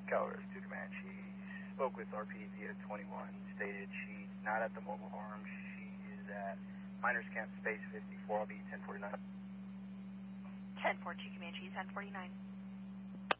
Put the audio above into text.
Calvert 2 Comanche. Spoke with RPZ at 21. Stated she's not at the mobile home. She is at Miners Camp Space 54. I'll be 1049. 1042 Comanche, 1049.